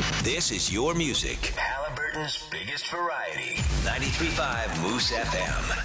This is your music. Halliburton's biggest variety. 93.5 Moose FM.